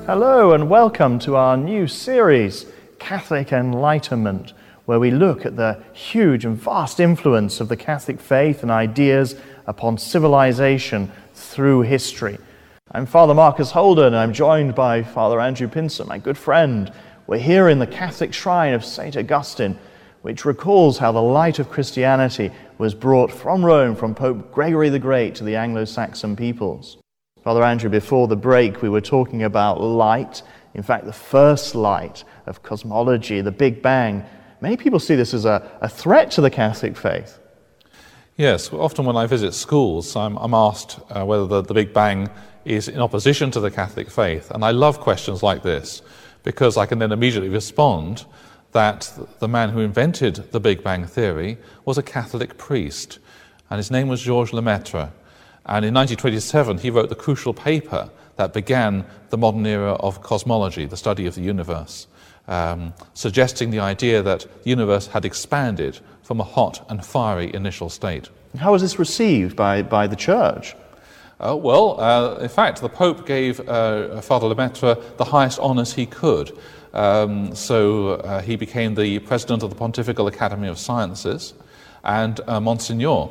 Hello and welcome to our new series, Catholic Enlightenment, where we look at the huge and vast influence of the Catholic faith and ideas upon civilization through history. I'm Father Marcus Holden, and I'm joined by Father Andrew Pinson, my good friend. We're here in the Catholic shrine of St. Augustine, which recalls how the light of Christianity was brought from Rome, from Pope Gregory the Great, to the Anglo-Saxon peoples. Father Andrew, before the break, we were talking about light, in fact, the first light of cosmology, the Big Bang. Many people see this as a threat to the Catholic faith. Yes, often when I visit schools, I'm asked whether the Big Bang is in opposition to the Catholic faith. And I love questions like this, because I can then immediately respond that the man who invented the Big Bang theory was a Catholic priest, and his name was Georges Lemaitre. And in 1927, he wrote the crucial paper that began the modern era of cosmology, the study of the universe, suggesting the idea that the universe had expanded from a hot and fiery initial state. How was this received by the Church? In fact, the Pope gave Father Lemaitre the highest honours he could. So he became the president of the Pontifical Academy of Sciences and Monsignor.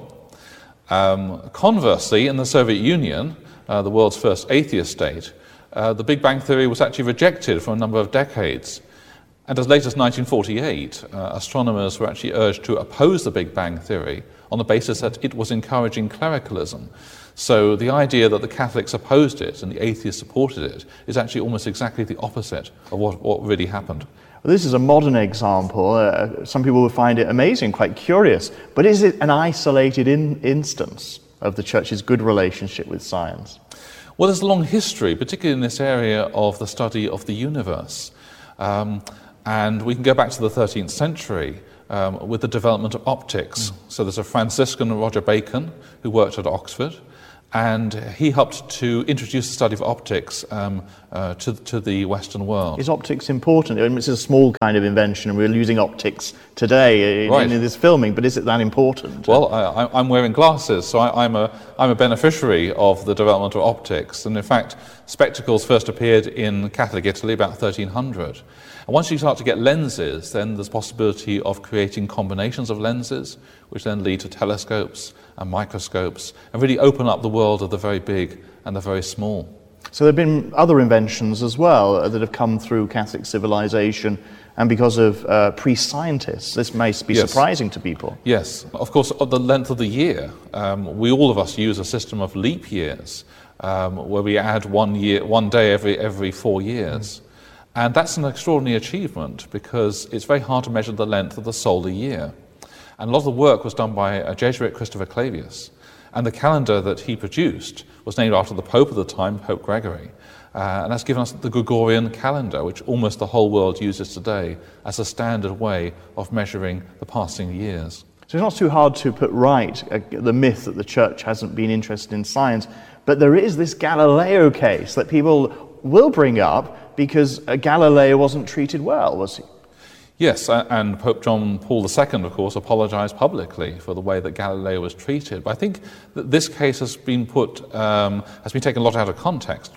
Conversely, in the Soviet Union, the world's first atheist state, the Big Bang theory was actually rejected for a number of decades. And as late as 1948, astronomers were actually urged to oppose the Big Bang theory on the basis that it was encouraging clericalism. So the idea that the Catholics opposed it and the atheists supported it is actually almost exactly the opposite of what really happened. Well, this is a modern example. Some people would find it amazing, quite curious. But is it an isolated instance of the Church's good relationship with science? Well, there's a long history, particularly in this area of the study of the universe. And we can go back to the 13th century with the development of optics. So there's a Franciscan, Roger Bacon, who worked at Oxford, and he helped to introduce the study of optics to the Western world. Is optics important? I mean, it's a small kind of invention, and we're using optics today in this filming, but is it that important? Well, I'm wearing glasses, so I'm a beneficiary of the development of optics. And in fact, spectacles first appeared in Catholic Italy about 1300. And once you start to get lenses, then there's possibility of creating combinations of lenses, which then lead to telescopes and microscopes, and really open up the world of the very big and the very small. So there have been other inventions as well that have come through Catholic civilization, and because of pre-scientists. This may be surprising to people. Yes, of course, the length of the year. We all of us use a system of leap years, where we add one day every 4 years. And that's an extraordinary achievement because it's very hard to measure the length of the solar year. And a lot of the work was done by a Jesuit, Christopher Clavius. And the calendar that he produced was named after the Pope of the time, Pope Gregory. And that's given us the Gregorian calendar, which almost the whole world uses today as a standard way of measuring the passing years. So it's not too hard to put right the myth that the Church hasn't been interested in science, but there is this Galileo case that people will bring up because Galileo wasn't treated well, was he? Yes, and Pope John Paul II, of course, apologized publicly for the way that Galileo was treated. But I think that this case has been taken a lot out of context.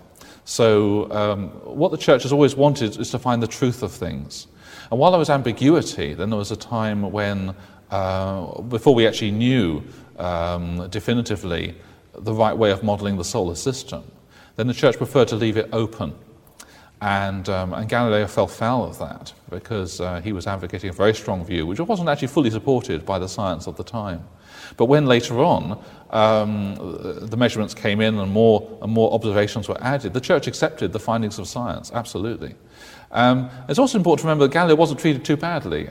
So what the Church has always wanted is to find the truth of things. And while there was ambiguity, then there was a time when, before we actually knew definitively the right way of modeling the solar system, then the Church preferred to leave it open. And Galileo fell foul of that because he was advocating a very strong view, which wasn't actually fully supported by the science of the time. But when later on the measurements came in and more observations were added, the Church accepted the findings of science, absolutely. It's also important to remember that Galileo wasn't treated too badly.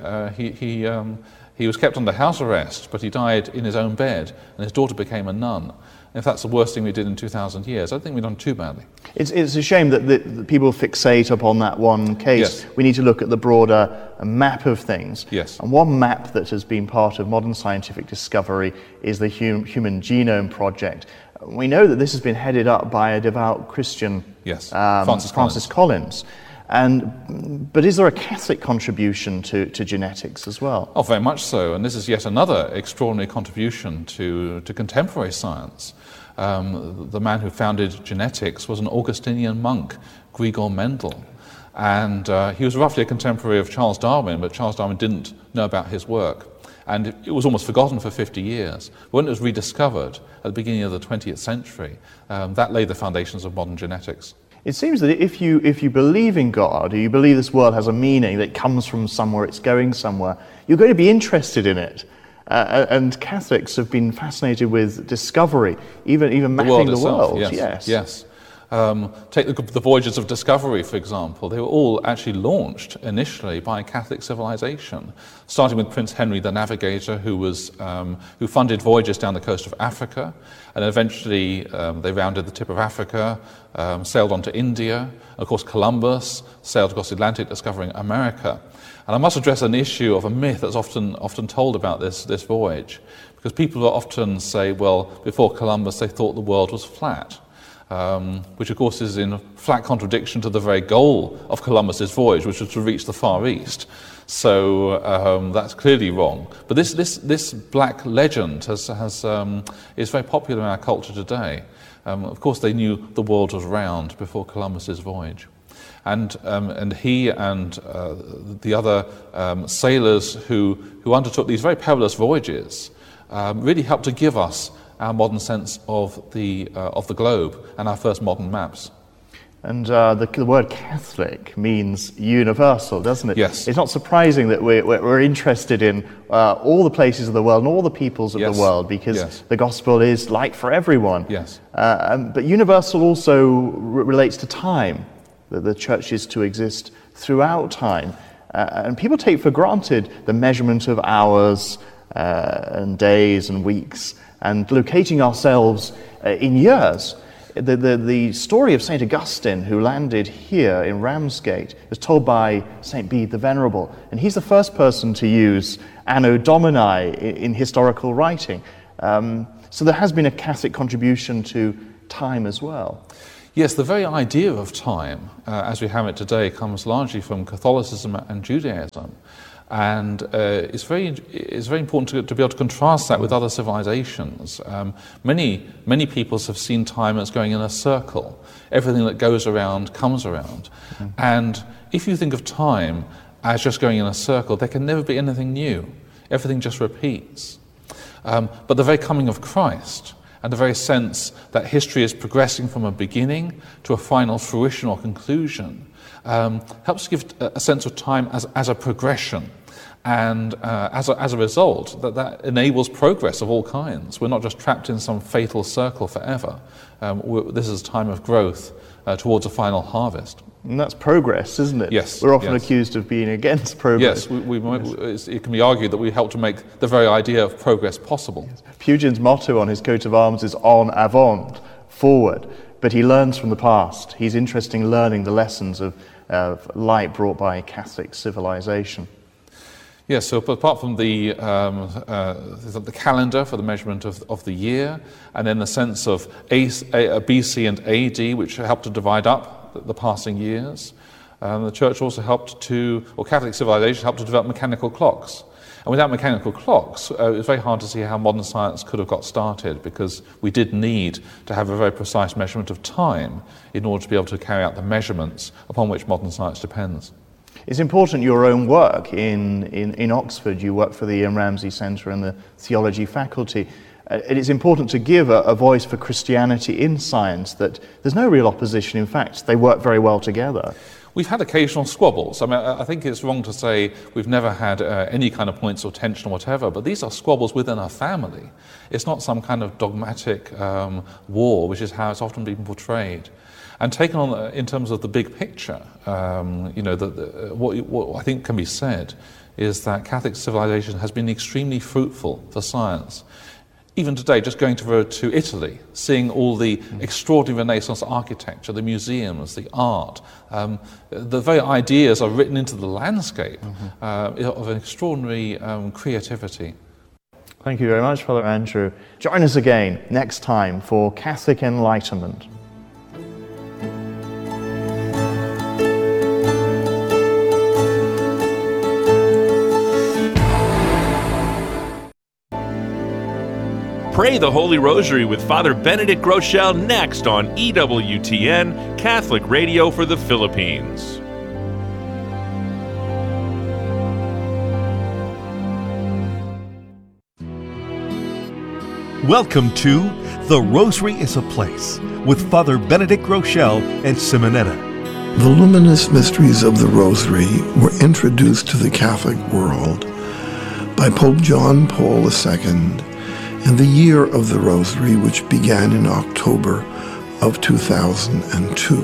He was kept under house arrest, but he died in his own bed, and his daughter became a nun. If that's the worst thing we did in 2,000 years, I don't think we've done too badly. It's a shame that people fixate upon that one case. Yes. We need to look at the broader map of things. Yes. And one map that has been part of modern scientific discovery is the Human Genome Project. We know that this has been headed up by a devout Christian, Yes, Francis Collins. But is there a Catholic contribution to genetics as well? Oh, very much so. And this is yet another extraordinary contribution to contemporary science. The man who founded genetics was an Augustinian monk, Gregor Mendel. And he was roughly a contemporary of Charles Darwin, but Charles Darwin didn't know about his work. And it was almost forgotten for 50 years. When it was rediscovered at the beginning of the 20th century, that laid the foundations of modern genetics. It seems that if you believe in God, or you believe this world has a meaning, that it comes from somewhere, it's going somewhere, you're going to be interested in it. And Catholics have been fascinated with discovery, even mapping the world. Yes. Take the voyages of discovery, for example. They were all actually launched initially by Catholic civilization, starting with Prince Henry the Navigator, who funded voyages down the coast of Africa, and eventually they rounded the tip of Africa, sailed on to India. Of course, Columbus sailed across the Atlantic, discovering America. And I must address an issue of a myth that's often told about this voyage, because people often say, well, before Columbus they thought the world was flat. Which of course is in flat contradiction to the very goal of Columbus's voyage, which was to reach the Far East. So that's clearly wrong. But this black legend is very popular in our culture today. Of course, they knew the world was round before Columbus's voyage, and he and the other sailors who undertook these very perilous voyages really helped to give us our modern sense of the globe and our first modern maps. And the word Catholic means universal, doesn't it? Yes. It's not surprising that we're interested in all the places of the world and all the peoples of the world, because the gospel is light for everyone. Yes. But universal also relates to time, that the church is to exist throughout time. And people take for granted the measurement of hours and days and weeks, and locating ourselves in years. The story of St. Augustine, who landed here in Ramsgate, is told by St. Bede the Venerable, and he's the first person to use Anno Domini in historical writing. So there has been a Catholic contribution to time as well. Yes, the very idea of time, as we have it today, comes largely from Catholicism and Judaism. And it's very important to be able to contrast that with other civilizations. Many peoples have seen time as going in a circle. Everything that goes around comes around. Mm-hmm. And if you think of time as just going in a circle, there can never be anything new. Everything just repeats. But the very coming of Christ, and the very sense that history is progressing from a beginning to a final fruition or conclusion, helps to give a sense of time as a progression. And as a result, that enables progress of all kinds. We're not just trapped in some fatal circle forever. This is a time of growth towards a final harvest. And that's progress, isn't it? Yes. We're often accused of being against progress. Yes, it can be argued that we help to make the very idea of progress possible. Yes. Pugin's motto on his coat of arms is "En avant," forward. But he learns from the past. He's interested in learning the lessons of light brought by Catholic civilization. Yes, so apart from the calendar for the measurement of the year, and then the sense of BC and AD, which helped to divide up the passing years, the Church also Catholic civilization helped to develop mechanical clocks. And without mechanical clocks, it's very hard to see how modern science could have got started, because we did need to have a very precise measurement of time in order to be able to carry out the measurements upon which modern science depends. It's important your own work in Oxford. You work for the Ian Ramsay Centre and the Theology Faculty. It is important to give a voice for Christianity in science, that there's no real opposition. In fact, they work very well together. We've had occasional squabbles. I mean, I think it's wrong to say we've never had any kind of points of tension or whatever, but these are squabbles within a family. It's not some kind of dogmatic war, which is how it's often been portrayed. And taken on in terms of the big picture, what I think can be said is that Catholic civilization has been extremely fruitful for science. Even today, just going to Italy, seeing all the extraordinary Renaissance architecture, the museums, the art, the very ideas are written into the landscape of an extraordinary creativity. Thank you very much, Father Andrew. Join us again next time for Catholic Enlightenment. Pray the Holy Rosary with Father Benedict Groeschel next on EWTN, Catholic Radio for the Philippines. Welcome to The Rosary is a Place with Father Benedict Groeschel and Simonetta. The luminous mysteries of the Rosary were introduced to the Catholic world by Pope John Paul II in the Year of the Rosary, which began in October of 2002.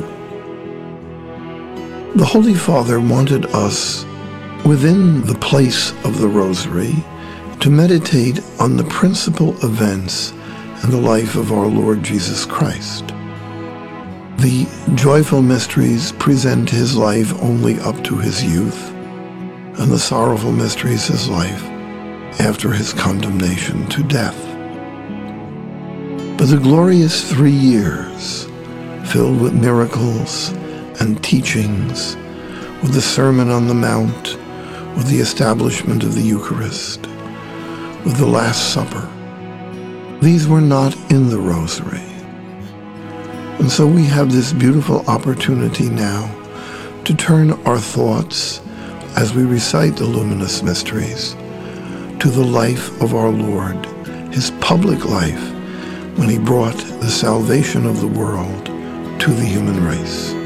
The Holy Father wanted us, within the place of the Rosary, to meditate on the principal events in the life of our Lord Jesus Christ. The joyful mysteries present his life only up to his youth, and the sorrowful mysteries his life after his condemnation to death. But the glorious 3 years, filled with miracles and teachings, with the Sermon on the Mount, with the establishment of the Eucharist, with the Last Supper, these were not in the Rosary. And so we have this beautiful opportunity now to turn our thoughts, as we recite the luminous mysteries, to the life of our Lord, his public life, when he brought the salvation of the world to the human race.